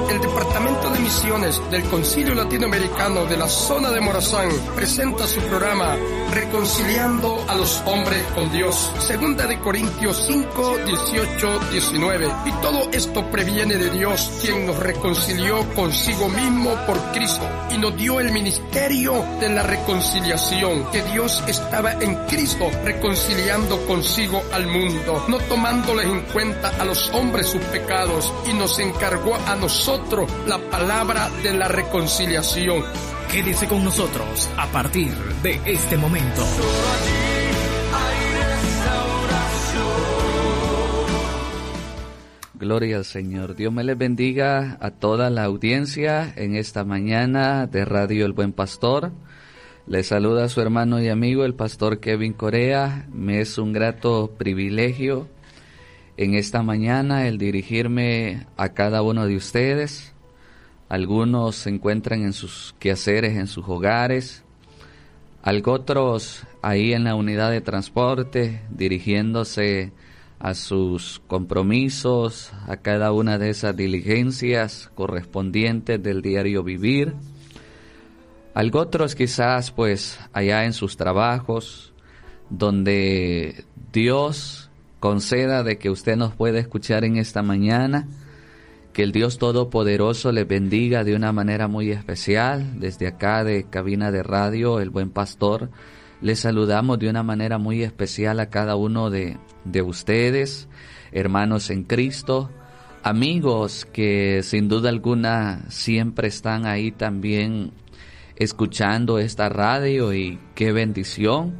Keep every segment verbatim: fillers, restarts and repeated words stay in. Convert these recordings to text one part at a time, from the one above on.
El Departamento de Misiones del Concilio Latinoamericano de la zona de Morazán presenta su programa Reconciliando a los hombres con Dios, segunda de Corintios cinco, dieciocho, diecinueve. Y todo esto previene de Dios, quien nos reconcilió consigo mismo por Cristo y nos dio el ministerio de la reconciliación, que Dios estaba en Cristo reconciliando consigo al mundo, no tomándoles en cuenta a los hombres sus pecados, y nos encargó a nosotros la palabra de la reconciliación. Quédese con nosotros a partir de este momento. Gloria al Señor. Dios me les bendiga a toda la audiencia en esta mañana de Radio El Buen Pastor. Les saluda a su hermano y amigo, el pastor Kevin Corea. Me es un grato privilegio en esta mañana el dirigirme a cada uno de ustedes. Algunos se encuentran en sus quehaceres, en sus hogares. Otros ahí en la unidad de transporte, dirigiéndose a sus compromisos, a cada una de esas diligencias correspondientes del diario vivir. Otros quizás pues allá en sus trabajos, donde Dios conceda de que usted nos pueda escuchar en esta mañana. Que el Dios Todopoderoso les bendiga de una manera muy especial. Desde acá de Cabina de Radio El Buen Pastor, les saludamos de una manera muy especial a cada uno de, de ustedes, hermanos en Cristo, amigos que sin duda alguna siempre están ahí también escuchando esta radio, y qué bendición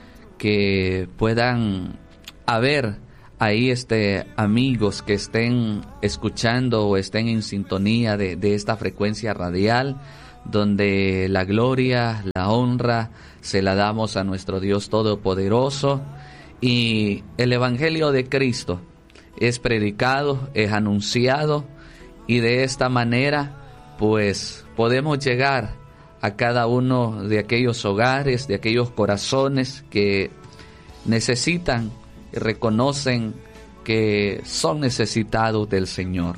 que puedan haber ahí este amigos que estén escuchando o estén en sintonía de, de esta frecuencia radial, donde la gloria, la honra se la damos a nuestro Dios Todopoderoso, y el Evangelio de Cristo es predicado, es anunciado, y de esta manera pues podemos llegar a cada uno de aquellos hogares, de aquellos corazones que necesitan y reconocen que son necesitados del Señor.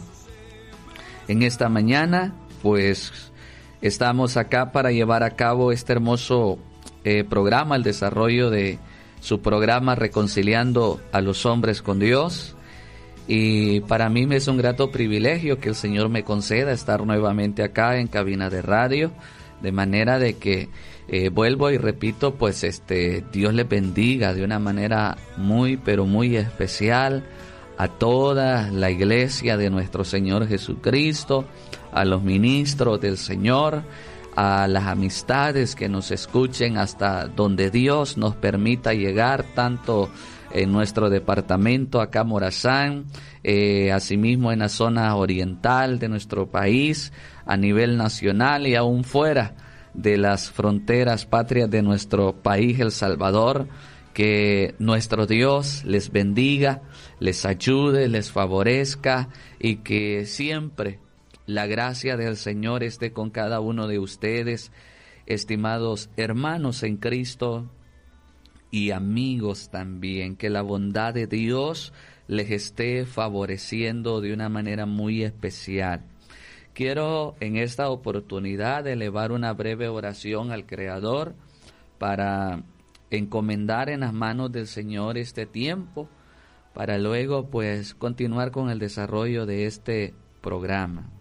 En esta mañana, pues, estamos acá para llevar a cabo este hermoso eh, programa, el desarrollo de su programa Reconciliando a los Hombres con Dios. Y para mí me es un grato privilegio que el Señor me conceda estar nuevamente acá en Cabina de Radio, de manera de que Eh, vuelvo y repito, pues este Dios les bendiga de una manera muy, pero muy especial a toda la iglesia de nuestro Señor Jesucristo, a los ministros del Señor, a las amistades que nos escuchen hasta donde Dios nos permita llegar, tanto en nuestro departamento acá Morazán, eh, asimismo en la zona oriental de nuestro país, a nivel nacional y aún fuera de las fronteras patrias de nuestro país, El Salvador. Que nuestro Dios les bendiga, les ayude, les favorezca, y que siempre la gracia del Señor esté con cada uno de ustedes, estimados hermanos en Cristo y amigos también. Que la bondad de Dios les esté favoreciendo de una manera muy especial. Quiero en esta oportunidad elevar una breve oración al Creador para encomendar en las manos del Señor este tiempo, para luego pues continuar con el desarrollo de este programa.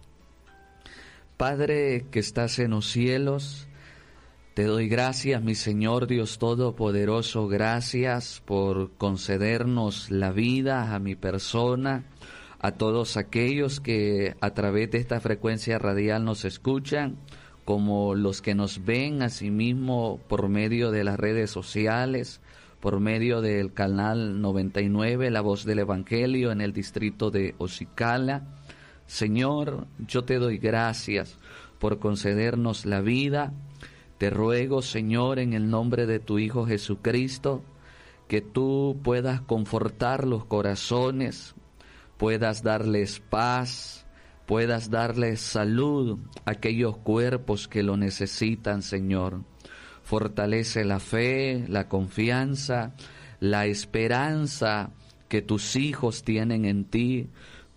Padre que estás en los cielos, te doy gracias, mi Señor Dios Todopoderoso, gracias por concedernos la vida a mi persona, a todos aquellos que a través de esta frecuencia radial nos escuchan, como los que nos ven asimismo por medio de las redes sociales, por medio del canal noventa y nueve, La Voz del Evangelio, en el distrito de Ocicala. Señor, yo te doy gracias por concedernos la vida. Te ruego, Señor, en el nombre de tu Hijo Jesucristo, que tú puedas confortar los corazones, puedas darles paz, puedas darles salud a aquellos cuerpos que lo necesitan, Señor. Fortalece la fe, la confianza, la esperanza que tus hijos tienen en ti.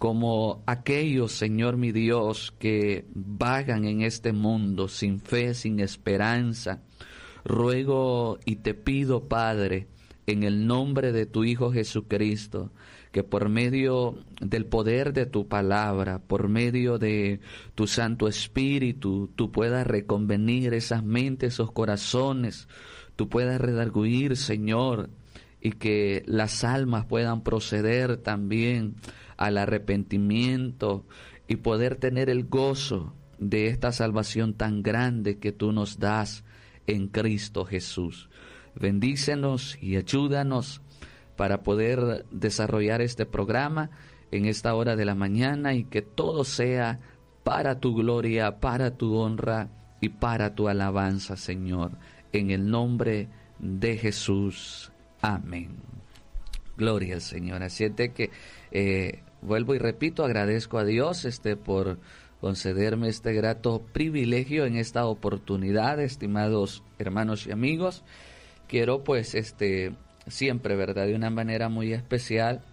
como aquellos, Señor mi Dios, que vagan en este mundo sin fe, sin esperanza. Ruego y te pido, Padre, en el nombre de tu Hijo Jesucristo, que por medio del poder de tu palabra, por medio de tu Santo Espíritu, tú puedas reconvenir esas mentes, esos corazones, tú puedas redarguir, Señor, y que las almas puedan proceder también al arrepentimiento y poder tener el gozo de esta salvación tan grande que tú nos das en Cristo Jesús. Bendícenos y ayúdanos para poder desarrollar este programa en esta hora de la mañana y que todo sea para tu gloria, para tu honra y para tu alabanza, Señor. En el nombre de Jesús. Amén. Gloria al Señor. Así es de que eh, vuelvo y repito, agradezco a Dios este por concederme este grato privilegio en esta oportunidad, estimados hermanos y amigos. Quiero pues este siempre, ¿verdad?, de una manera muy especial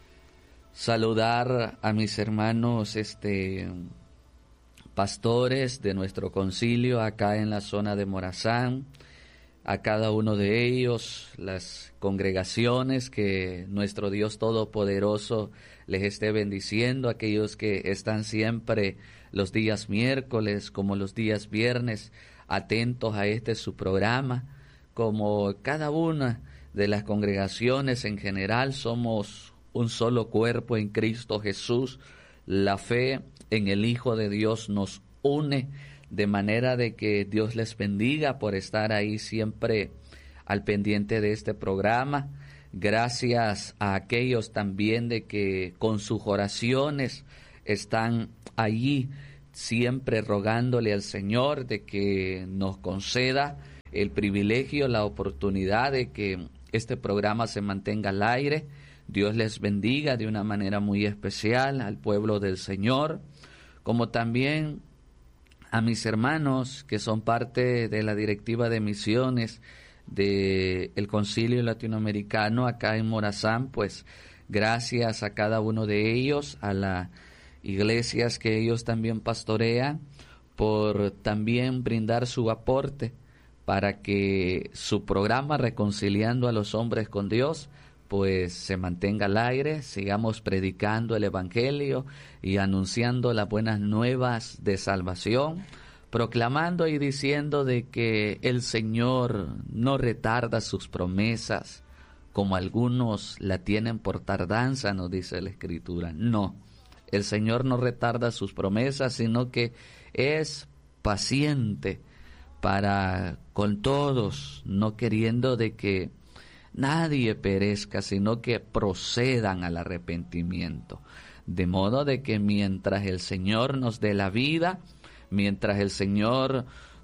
saludar a mis hermanos este pastores de nuestro concilio acá en la zona de Morazán, a cada uno de ellos, las congregaciones, que nuestro Dios Todopoderoso les esté bendiciendo, aquellos que están siempre los días miércoles como los días viernes atentos a este su programa, como cada una de las congregaciones en general. Somos un solo cuerpo en Cristo Jesús. La fe en el Hijo de Dios nos une, de manera de que Dios les bendiga por estar ahí siempre al pendiente de este programa. Gracias a aquellos también de que con sus oraciones están allí siempre rogándole al Señor de que nos conceda el privilegio, la oportunidad de que este programa se mantenga al aire. Dios les bendiga de una manera muy especial al pueblo del Señor, como también a mis hermanos que son parte de la directiva de misiones del Concilio Latinoamericano acá en Morazán. Pues gracias a cada uno de ellos, a las iglesias que ellos también pastorean, por también brindar su aporte para que su programa Reconciliando a los Hombres con Dios pues se mantenga al aire, sigamos predicando el Evangelio y anunciando las buenas nuevas de salvación, proclamando y diciendo de que el Señor no retarda sus promesas, como algunos la tienen por tardanza, nos dice la Escritura. No, el Señor no retarda sus promesas, sino que es paciente para con todos, no queriendo de que nadie perezca, sino que procedan al arrepentimiento. De modo de que mientras el Señor nos dé la vida, mientras el Señor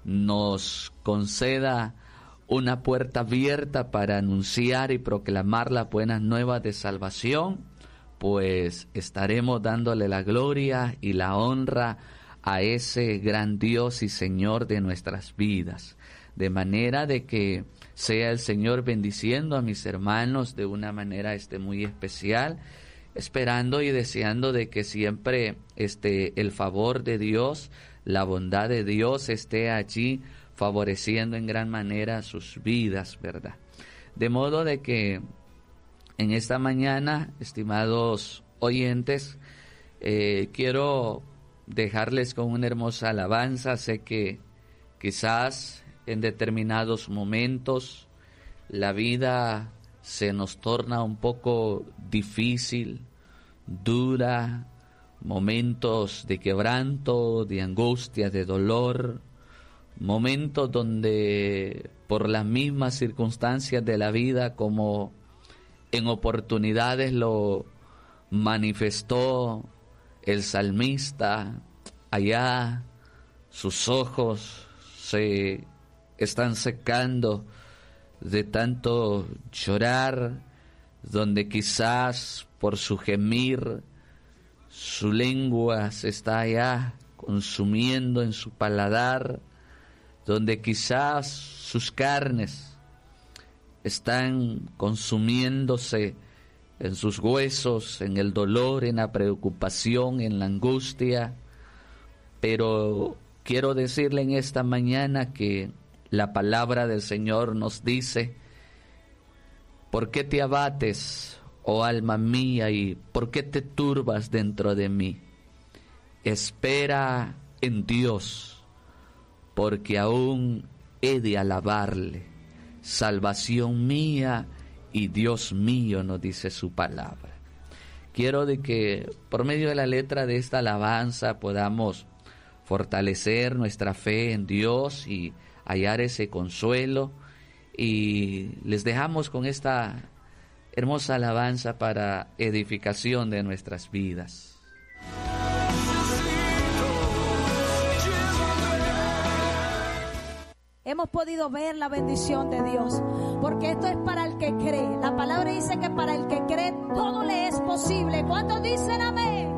nos conceda una puerta abierta para anunciar y proclamar las buenas nuevas de salvación, pues estaremos dándole la gloria y la honra a ese gran Dios y Señor de nuestras vidas. De manera de que sea el Señor bendiciendo a mis hermanos de una manera este muy especial, esperando y deseando de que siempre este el favor de Dios, la bondad de Dios esté allí favoreciendo en gran manera sus vidas, ¿verdad? De modo de que en esta mañana, estimados oyentes, eh, quiero dejarles con una hermosa alabanza. Sé que quizás en determinados momentos la vida se nos torna un poco difícil, dura, momentos de quebranto, de angustia, de dolor, momentos donde por las mismas circunstancias de la vida, como en oportunidades lo manifestó el salmista, allá sus ojos se están secando de tanto llorar, donde quizás por su gemir su lengua se está allá consumiendo en su paladar, donde quizás sus carnes están consumiéndose en sus huesos, en el dolor, en la preocupación, en la angustia. Pero quiero decirle en esta mañana que la palabra del Señor nos dice: ¿por qué te abates, oh alma mía, y por qué te turbas dentro de mí? Espera en Dios, porque aún he de alabarle, salvación mía y Dios mío, nos dice su palabra. Quiero de que por medio de la letra de esta alabanza podamos fortalecer nuestra fe en Dios y hallar ese consuelo, y les dejamos con esta hermosa alabanza para edificación de nuestras vidas. Hemos podido ver la bendición de Dios, porque esto es para el que cree. La palabra dice que para el que cree todo le es posible. ¿Cuántos dicen amén?